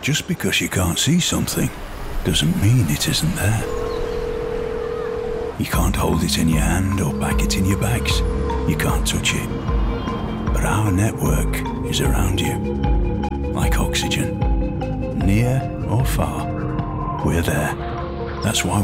Just because you can't see something doesn't mean it isn't there. You can't hold it in your hand or pack it in your bags. You can't touch it. But our network is around you, like oxygen. Near or far, we're there. That's why